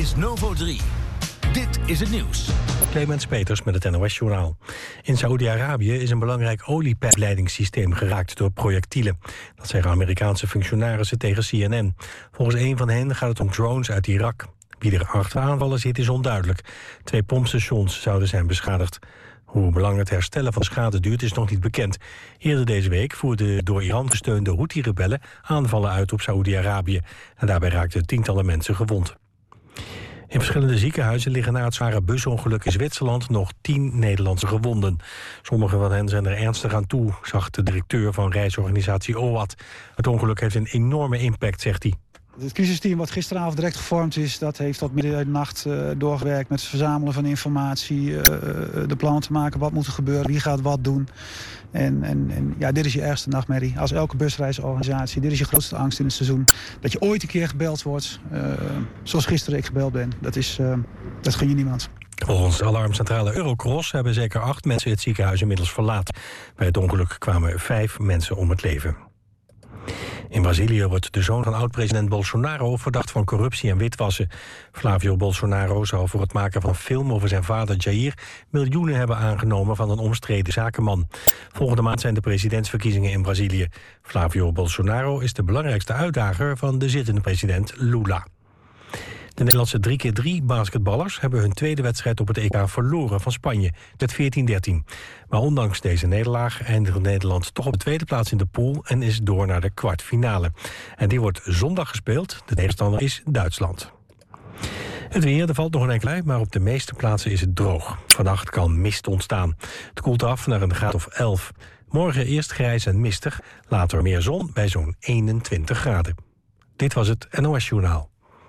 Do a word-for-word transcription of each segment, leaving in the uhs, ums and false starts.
is Novo drie. Dit is het nieuws. Clemens Peters met het N O S-journaal. In Saoedi-Arabië is een belangrijk oliepijpleidingssysteem geraakt door projectielen. Dat zeggen Amerikaanse functionarissen tegen C N N. Volgens een van hen gaat het om drones uit Irak. Wie er achter aanvallen zit is onduidelijk. Twee pompstations zouden zijn beschadigd. Hoe lang het herstellen van de schade duurt is nog niet bekend. Eerder deze week voerden de door Iran gesteunde Houthi-rebellen aanvallen uit op Saoedi-Arabië. En daarbij raakten tientallen mensen gewond. In verschillende ziekenhuizen liggen na het zware busongeluk in Zwitserland nog tien Nederlandse gewonden. Sommige van hen zijn er ernstig aan toe, zag de directeur van reisorganisatie O A T. Het ongeluk heeft een enorme impact, zegt hij. Het crisisteam wat gisteravond direct gevormd is, dat heeft tot midden in de nacht uh, doorgewerkt met het verzamelen van informatie, uh, de plannen te maken, wat moet er gebeuren, wie gaat wat doen. En, en, en ja, dit is je ergste nachtmerrie. Als elke busreisorganisatie, dit is je grootste angst in het seizoen. Dat je ooit een keer gebeld wordt, uh, zoals gisteren ik gebeld ben. Dat, is, uh, dat gun je niemand. Volgens de alarmcentrale Eurocross hebben zeker acht mensen het ziekenhuis inmiddels verlaten. Bij het ongeluk kwamen vijf mensen om het leven. In Brazilië wordt de zoon van oud-president Bolsonaro verdacht van corruptie en witwassen. Flavio Bolsonaro zou voor het maken van een film over zijn vader Jair miljoenen hebben aangenomen van een omstreden zakenman. Volgende maand zijn de presidentsverkiezingen in Brazilië. Flavio Bolsonaro is de belangrijkste uitdager van de zittende president Lula. De Nederlandse drie keer drie basketballers hebben hun tweede wedstrijd op het E K verloren van Spanje met veertien dertien. Maar ondanks deze nederlaag eindigt Nederland toch op de tweede plaats in de pool en is door naar de kwartfinale. En die wordt zondag gespeeld. De tegenstander is Duitsland. Het weer, er valt nog een enkele uit, maar op de meeste plaatsen is het droog. Vannacht kan mist ontstaan. Het koelt af naar een graad of elf. Morgen eerst grijs en mistig, later meer zon bij zo'n eenentwintig graden. Dit was het N O S-journaal.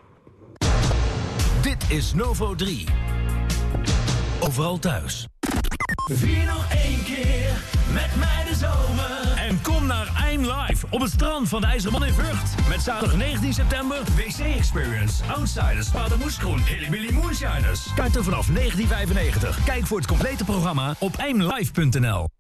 Dit is Novo drie. Overal thuis. Vier nog één keer met mij de zomer. En kom naar I'm Live op het strand van de IJzerman in Vught. Met zaterdag negentien september W C Experience, Outsiders, Padermoeskroen, Hilly Billy Moonshiners. Kaarten vanaf negentien vijfennegentig. Kijk voor het complete programma op imlive punt n l.